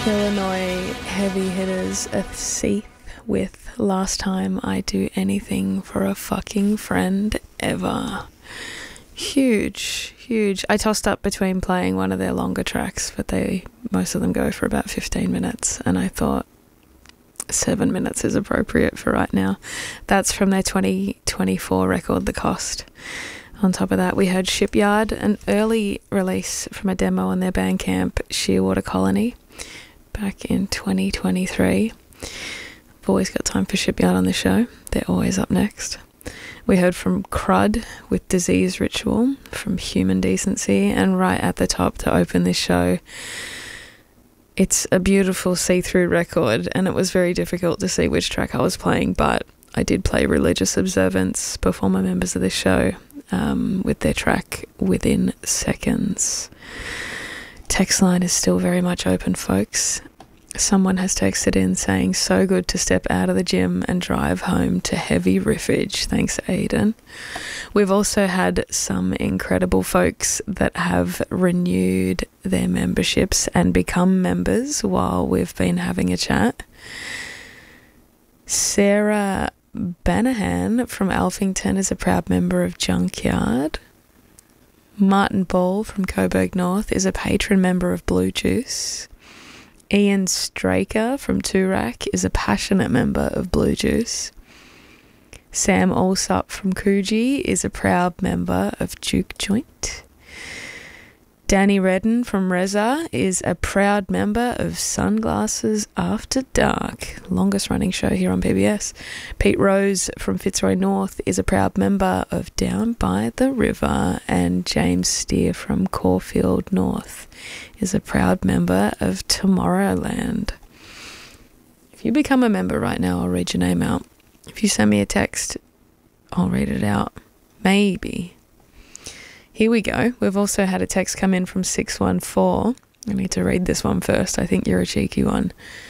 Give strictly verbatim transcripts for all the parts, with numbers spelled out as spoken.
Illinois heavy hitters a Seath with Last Time I Do Anything for a Fucking Friend Ever. Huge, huge. I tossed up between playing one of their longer tracks, but they most of them go for about fifteen minutes, and I thought seven minutes is appropriate for right now. That's from their twenty twenty-four record, The Cost. On top of that, we heard Shipyard, an early release from a demo on their Bandcamp, Shearwater Colony, back in twenty twenty-three. I've always got time for Shipyard on the show. They're always up next. We heard from Crud with Disease Ritual from Human Decency, and right at the top to open this show, it's a beautiful see-through record, and it was very difficult to see which track I was playing, but I did play Religious Observance, performer members of this show, um, with their track Within Seconds. Text line is still very much open, folks. Someone has texted in saying, so good to step out of the gym and drive home to heavy riffage. Thanks, Aiden. We've also had some incredible folks that have renewed their memberships and become members while we've been having a chat. Sarah Banahan from Alphington is a proud member of Junkyard. Martin Ball from Coburg North is a patron member of Blue Juice. Ian Straker from Toorak is a passionate member of Blue Juice. Sam Allsup from Coogee is a proud member of Juke Joint. Danny Redden from Reza is a proud member of Sunglasses After Dark, longest running show here on P B S. Pete Rose from Fitzroy North is a proud member of Down by the River, and James Steer from Caulfield North is a proud member of Tomorrowland. If you become a member right now, I'll read your name out. If you send me a text, I'll read it out. Maybe. Here we go. We've also had a text come in from six one four. I need to read this one first. I think you're a cheeky one.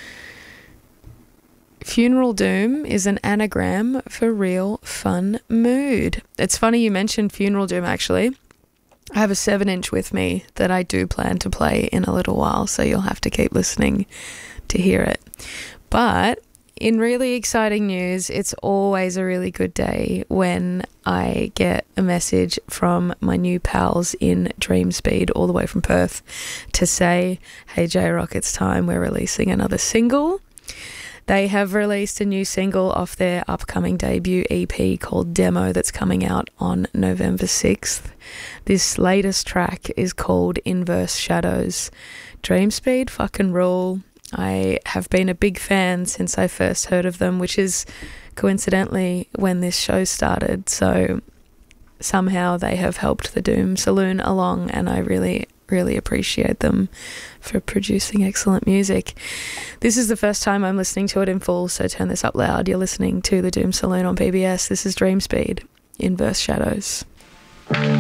Funeral Doom is an anagram for real fun mood. It's funny you mentioned Funeral Doom, actually. I have a seven inch with me that I do plan to play in a little while, so you'll have to keep listening to hear it. But in really exciting news, it's always a really good day when I get a message from my new pals in Dream Speed all the way from Perth to say, hey J-Rock, it's time, we're releasing another single. They have released a new single off their upcoming debut E P called Demo that's coming out on November sixth. This latest track is called Inverse Shadows. Dream Speed fucking rule. I have been a big fan since I first heard of them, which is coincidentally when this show started. So somehow they have helped the Doom Saloon along, and I really, really appreciate them for producing excellent music. This is the first time I'm listening to it in full, so turn this up loud. You're listening to the Doom Saloon on P B S. This is Dream Speed, Inverse Shadows.